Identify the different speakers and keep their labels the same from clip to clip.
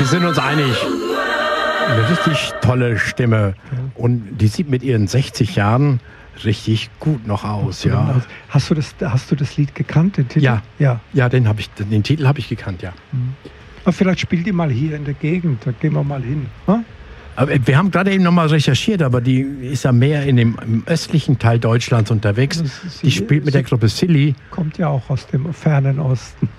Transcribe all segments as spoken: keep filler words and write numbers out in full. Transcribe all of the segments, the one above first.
Speaker 1: sind uns einig. Eine richtig tolle Stimme. Und die sieht mit ihren sechzig Jahren richtig gut noch aus. Ja.
Speaker 2: Hast du das, hast du das Lied gekannt, den Titel?
Speaker 1: Ja,
Speaker 2: ja.
Speaker 1: ja den, hab ich, den Titel habe ich gekannt, ja.
Speaker 2: Aber vielleicht spielt die mal hier in der Gegend, da gehen wir mal hin. Hm?
Speaker 1: Aber wir haben gerade eben nochmal recherchiert, aber die ist ja mehr in dem im östlichen Teil Deutschlands unterwegs.
Speaker 2: Sie,
Speaker 1: die spielt mit der Gruppe Silly.
Speaker 2: Kommt ja auch aus dem fernen Osten.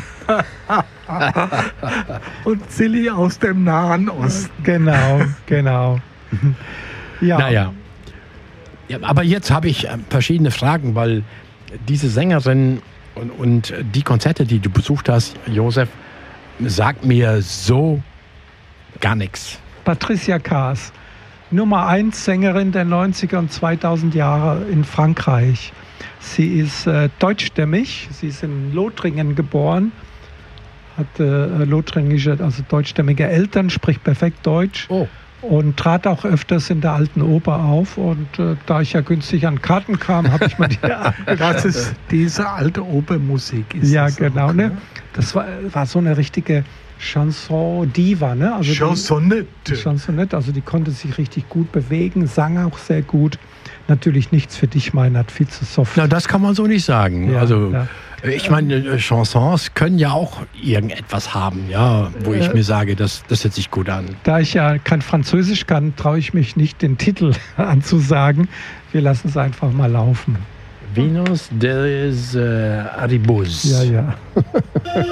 Speaker 3: Und Silly aus dem Nahen Osten.
Speaker 2: Genau, genau.
Speaker 1: Ja. Naja. Ja, aber jetzt habe ich verschiedene Fragen, weil diese Sängerin und, und die Konzerte, die du besucht hast, Josef, sagt mir so gar nichts.
Speaker 2: Patricia Kaas, Nummer eins Sängerin der neunziger und zweitausend Jahre in Frankreich. Sie ist äh, deutschstämmig, sie ist in Lothringen geboren, hat äh, lothringische, also deutschstämmige Eltern, spricht perfekt Deutsch.
Speaker 1: Oh.
Speaker 2: Und trat auch öfters in der Alten Oper auf. Und äh, da ich ja günstig an Karten kam, habe ich mal die
Speaker 3: Das ist diese alte Opermusik. Ist
Speaker 2: ja,
Speaker 3: das
Speaker 2: genau.
Speaker 3: Auch,
Speaker 2: ne? Das war, war so eine richtige Chanson-Diva. Ne? Also
Speaker 3: Chansonette.
Speaker 2: Chansonette, also die konnte sich richtig gut bewegen, sang auch sehr gut. Natürlich nichts für dich, Meinhard, viel zu soft.
Speaker 1: Na, das kann man so nicht sagen.
Speaker 2: Ja,
Speaker 1: also
Speaker 2: ja.
Speaker 1: Ich meine, Chansons können ja auch irgendetwas haben, ja, wo ich äh, mir sage, das, das hört sich gut an.
Speaker 2: Da ich ja kein Französisch kann, traue ich mich nicht, den Titel anzusagen. Wir lassen es einfach mal laufen.
Speaker 1: Venus des äh, Aribus.
Speaker 2: Ja, ja.